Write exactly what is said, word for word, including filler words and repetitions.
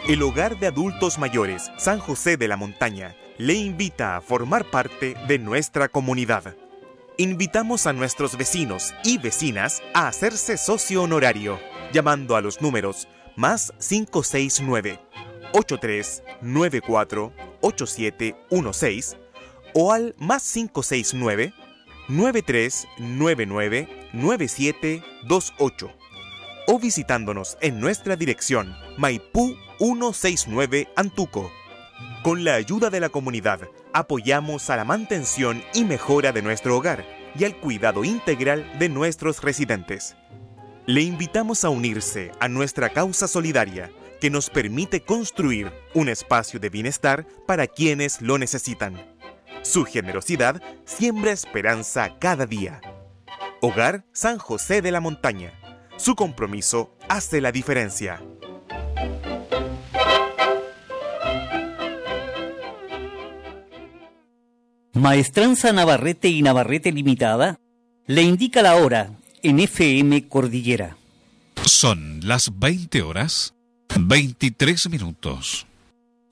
El Hogar de Adultos Mayores San José de la Montaña le invita a formar parte de nuestra comunidad. Invitamos a nuestros vecinos y vecinas a hacerse socio honorario, llamando a los números más cinco seis nueve, ocho tres nueve cuatro, ocho siete uno seis o al más cinco seis nueve, nueve tres nueve nueve, nueve siete dos ocho o visitándonos en nuestra dirección Maipú ciento sesenta y nueve Antuco. Con la ayuda de la comunidad, apoyamos a la mantención y mejora de nuestro hogar y al cuidado integral de nuestros residentes. Le invitamos a unirse a nuestra causa solidaria que nos permite construir un espacio de bienestar para quienes lo necesitan. Su generosidad siembra esperanza cada día. Hogar San José de la Montaña. Su compromiso hace la diferencia. Maestranza Navarrete y Navarrete Limitada le indica la hora en F M Cordillera. Son las veinte horas, veintitrés minutos.